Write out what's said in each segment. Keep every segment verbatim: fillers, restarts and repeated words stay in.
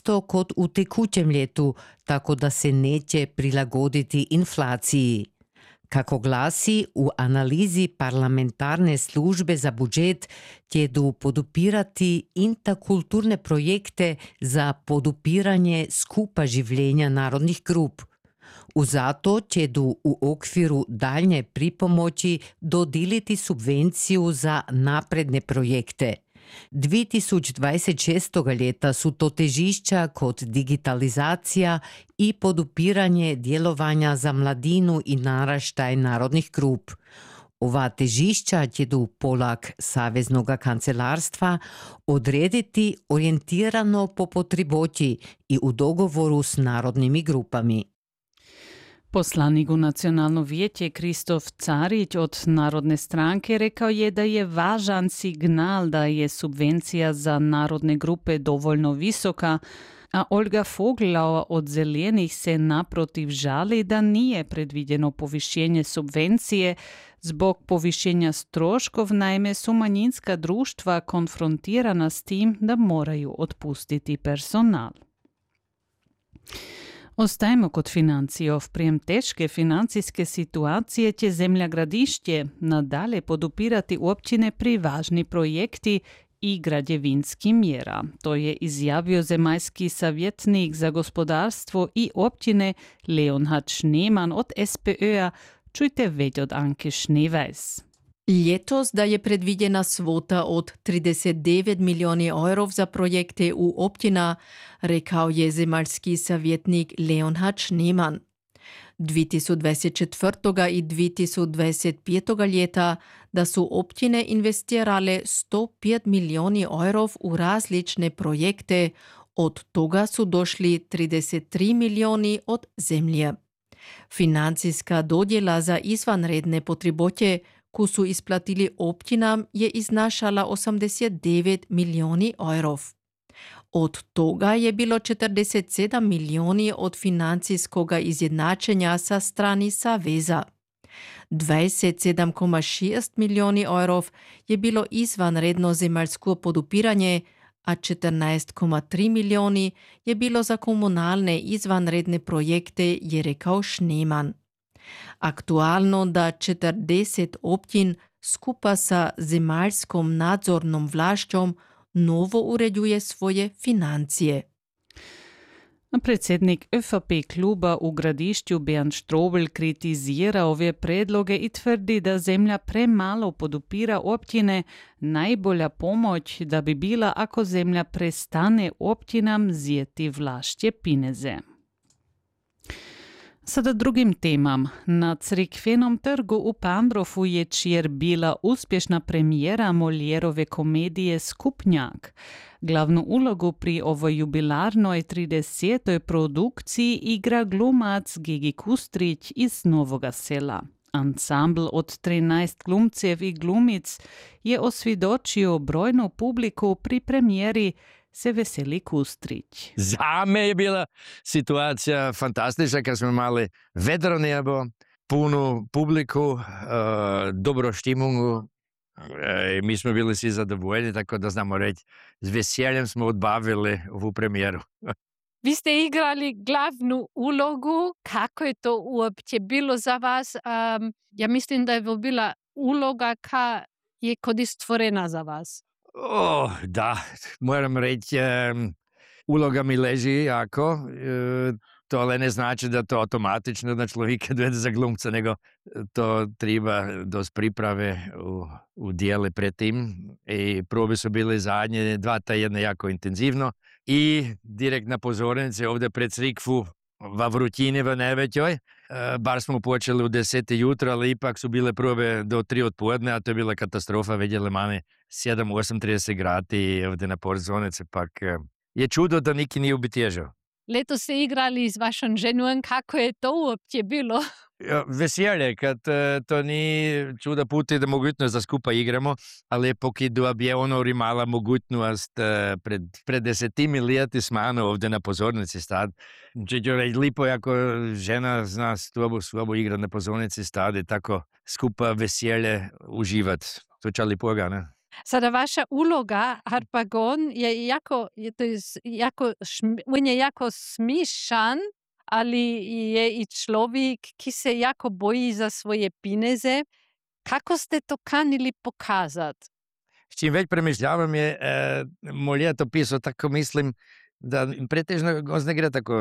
isto kot u tekućem ljetu, tako da se neće prilagoditi inflaciji. Kako glasi u analizi parlamentarne službe za budžet, tjedu podupirati interkulturne projekte za podupiranje skupa življenja narodnih grup. U zato ćedu u okviru daljnje pripomoći dodiliti subvenciju za napredne projekte. dve tisuće dvadeset šestog ljeta su to težišća kod digitalizacija i podupiranje djelovanja za mladinu i naraštaj narodnih grup. Ova težišća ćedu polak Saveznog kancelarstva odrediti orijentirano po potreboti i u dogovoru s narodnimi grupami. Poslanik u Nacionalno vijeće Kristof Carić od Narodne stranke rekao je da je važan signal da je subvencija za narodne grupe dovoljno visoka, a Olga Foglau od Zelenih se naprotiv žali da nije predviđeno povišenje subvencije. Zbog povišenja stroškov, naime, su manjinska društva konfrontirana s tim da moraju otpustiti personal. Ostajemo kod financijov. Prijem teške financijske situacije će Zemlja Gradišće nadalje podupirati općine pri važni projekti i građevinski mjera. To je izjavio zemaljski savjetnik za gospodarstvo i općine Leonhard Schneemann od S P Ö-a. Čujte već od Anke Schneeweiss. Ljetos da je predvidjena svota od trideset devet milijoni evrov za projekte u općina, rekao je zemaljski savjetnik Leonhard Schneemann. dve tisuće dvadeset četvrtog i dve tisuće dvadeset petog ljeta da su općine investirale sto pet milijoni evrov u različne projekte, od toga su došli trideset tri milijoni od zemlje. Financijska dodjela za izvanredne potrebotje koju su isplatili općinam je iznašala osamdeset devet milijoni evrov. Od toga je bilo četrdeset sedam milijoni od financijskog izjednačenja sa strani Saveza. dvadeset sedam zarez šest milijoni evrov je bilo izvanredno zemaljsko podupiranje, a četrnaest zarez tri milijoni je bilo za komunalne izvanredne projekte, je rekao Schneemann. Aktualno da četrdeset općin skupa sa zemaljskom nadzornom vlašćom novo uređuje svoje financije. Predsjednik Ö F P kluba u Gradišću Bernd Strobl kritizira ove predloge i tvrdi da zemlja premalo podupira općine. Najbolja pomoć da bi bila ako zemlja prestane općinam zjeti vlašće pineze. Sada drugim temam. Na Crikvenom trgu u Pandrofu je čjer bila uspješna premijera Molierove komedije Skupnjak. Glavnu ulogu pri ovoj jubilarnoj tridesetoj produkciji igra glumac Gigi Kustrić iz Novoga Sela. Ansambl od trinaest glumcev i glumic je osvjedočio brojnu publiku pri premijeri, se veseli Kustrić. Za me je bila situacija fantastična kad smo imali vedro nebo, punu publiku, uh, dobro štimungu. Uh, mi smo bili svi zadovoljni, tako da znamo reći, s veseljem smo odbavili ovu premijeru. Vi ste igrali glavnu ulogu. Kako je to uopće bilo za vas? Um, ja mislim da je bila uloga ka je kod stvorena za vas. Oh, da, moram reći, um, uloga mi leži jako. Uh, to ale ne znači da to automatično da človeka dovede za glumca, nego to treba dost priprave u, u dijele pred tim. I probe su bile zadnje dva tjedna jako intenzivno. I direkt na pozornici ovdje pred Crikvu v vrutini v najvećoj. E, bar smo počeli u deset jutra, ali ipak su bile probe do tri odpoledne, a to je bila katastrofa. Vidjeli mame sedam osam trideset gradi ovdje na pozornici, pak je čudo da niki nije ubitježao. Letos ste igrali s vašom ženom, kako je to uopće bilo? Ja, veselje, kad uh, to ni čuda puti da mogućnost da skupa igramo, ali poki dobije ono rimala mogućnost uh, pred, pred desetimi lijeti smano ovdje na pozornici stad. Čiđo reći, lipo ako žena zna slobo, slobo igra na pozornici stade, tako skupa veselje uživat. To ča lipoga, ne? Sada vaša uloga Harpagon je jako, je to je jako, on je jako smišan, ali je i človek, ki se jako boji za svoje pineze. Kako ste to kanili pokazati? S čim več premišljavam je e, moj ljetopis, tako mislim da pretežno on ne gre tako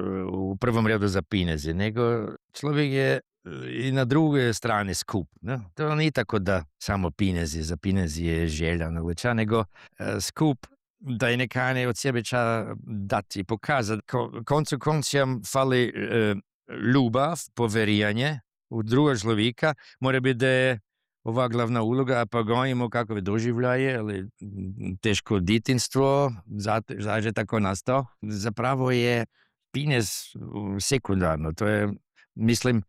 u prvom redu za pineze, nego človek je i na druge strane skup. Ne? To nije tako da samo pinezi, za pinezi je želja navleča, nego e, skup da je nekaj od sebe ča dati, pokazati. Ko, koncu koncijam fali e, ljubav, poverijanje u druga človeka, mora biti da je ova glavna uloga, pa gojimo kakove doživljaje, ali teško djetinstvo, zaže tako nastao. Zapravo je pinez sekundarno, to je, mislim,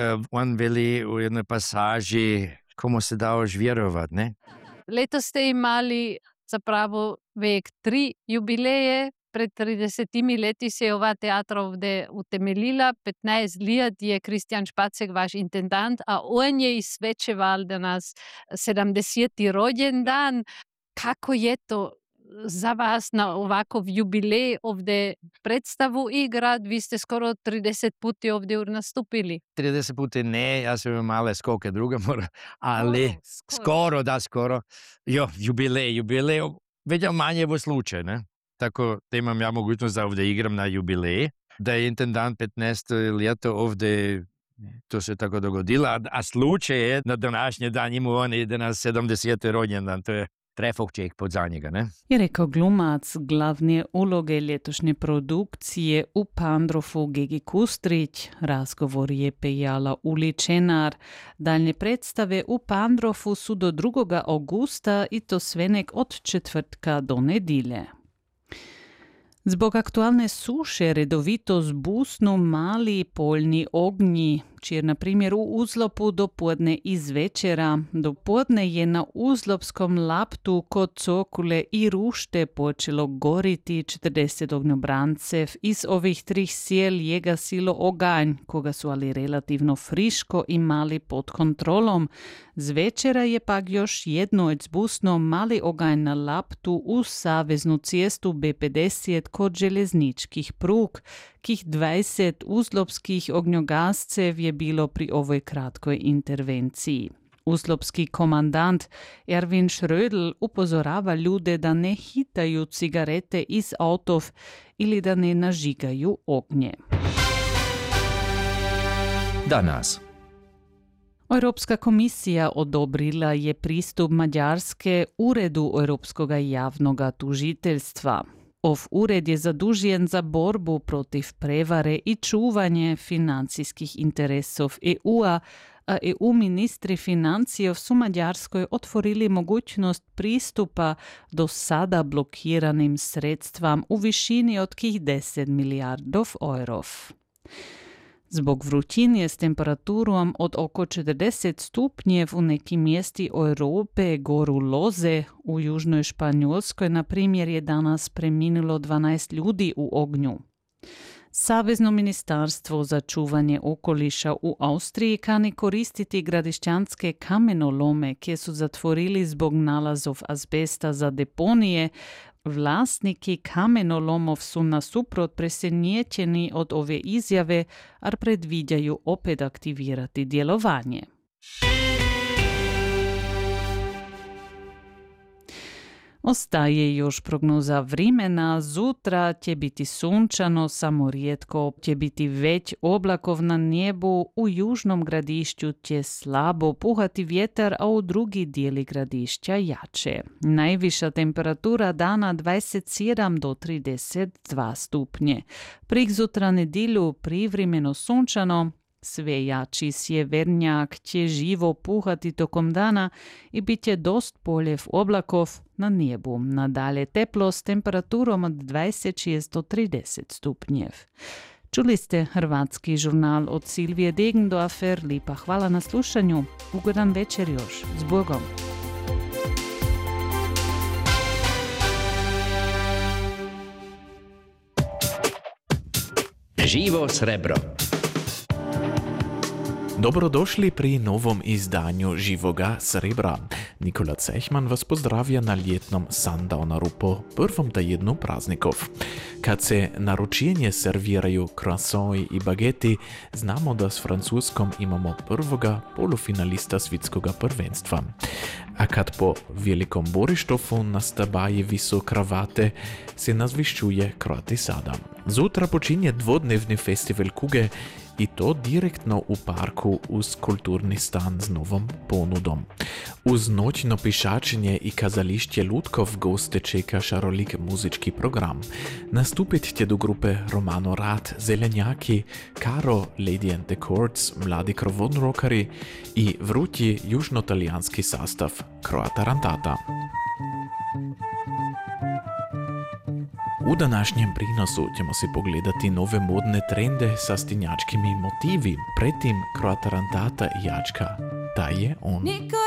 on veli u jednoj pasaži, komu se daoš vjerovat, ne? Letos ste imali zapravo vek tri jubileje. Pred tridesetimi leti se je ova teatra ovdje utemeljila, petnaest let je Kristjan Špacek vaš intendant, a on je izsvečeval danas sedemdeseti rođendan. Kako je to za vas na ovakav jubilej ovdje predstavu igrat? Vi ste skoro trideset puti ovdje nastupili. trideset puti ne, ja sam imao male skoke druga mora, ali oh, skoro. skoro, da skoro. Jo, jubilej, jubilej, već manje je slučaj, ne? Tako da imam ja mogućnost da ovdje igram na jubilej, da je intendant petnaest ljeto ovdje, to se tako dogodilo, a, a slučaj je na današnji dan imao on ide na sedamdeseti rođendan, to je trefovček pod za njega, ne? Je rekao glumac glavne uloge ljetošnje produkcije u Pandrofu Gegi Kustrić. Razgovor je pejala Uli Čenar. Daljnje predstave u Pandrofu su do drugoga augusta i to svenek od četvrtka do nedilje. Zbog aktualne suše redovito zbusnu mali poljni ognji, čije na primjer u Uzlopu do podne iz večera. Do podne je na Uzlopskom laptu kod Cokule i Rušte počelo goriti četrdeset ognjobrancev. Iz ovih trih sjel je gasilo oganj, koga su ali relativno friško imali pod kontrolom. Z večera je pak još jedno zbusno mali oganj na laptu u saveznu cijestu B pedeset kod železničkih prug, kih dvajset uzlopskih ognjogascev je bilo pri ovoj kratkoj intervenciji. Uzlopski komandant Erwin Schrödl upozorava ljude da ne hitaju cigarete iz avtov ili da ne nažigaju ognje. Danas. Europska komisija odobrila je pristup Mađarske Uredu Europskoga javnoga tužiteljstva. Ov ured je zadužen za borbu protiv prevare i čuvanje financijskih interesov E U-a, a E U ministri financijov su Mađarskoj otvorili mogućnost pristupa do sada blokiranim sredstvam u višini od kih deset milijardov eurov. Zbog vrućinje s temperaturom od oko četrdeset stupnjev u nekim mjesti Europe, goru Loze, u južnoj Španjolskoj, na primjer, je danas preminulo dvanaest ljudi u ognju. Savezno ministarstvo za čuvanje okoliša u Austriji kani koristiti gradišćanske kamenolome, koje su zatvorili zbog nalazov azbesta za deponije. Vlasniki kamenolomov su nasuprot presenječeni od ove izjave, a predviđaju opet aktivirati djelovanje. Ostaje još prognoza vremena. Zutra će biti sunčano, samo rijetko će biti već oblakov na nebu. U južnom gradišću će slabo puhati vjetar, a u drugi dijeli gradišća jače. Najviša temperatura dana dvadeset sedam do trideset dva stupnje. Preksutra nedjelju privremeno sunčano, sve jači sjevernjak će živo puhati tokom dana i bit će dost poljev oblakov na nebu. Nadalje teplo s temperaturom od dvadeset šest do trideset stupnjev. Čuli ste hrvatski žurnal od Silvije Degendorfer. Lipa hvala na slušanju. Ugodan večer još. S Bogom. Živo srebro. Dobrodošli pri novom izdanju Živoga srebra. Nikola Cechman vas pozdravlja na ljetnom Sundowneru po prvom tjednu praznikov. Kad se na ručenje serviraju croissants i bageti, znamo da s Francuskom imamo prvoga polufinalista svjetskoga prvenstva. A kad po velikom Borištofu nastabaje viso kravate, se nazvišćuje Kroatisada. Zutra počinje dvodnevni festival kuge i to direktno u parku uz kulturni stan z novom ponudom. Uz noćno pišačenje i kazališće Lutkov goste čeka šarolik muzički program. Nastupit će do grupe Romano Rad, Zelenjaki, Caro, Lady and the Courts, mladi krovodnrokari i vrući južno-talijanski sastav Croata Rantata. U današnjem prinosu ćemo si pogledati nove modne trende sa stinjačkimi motivi. Pretim Croata Rantata i jačka. Da je on.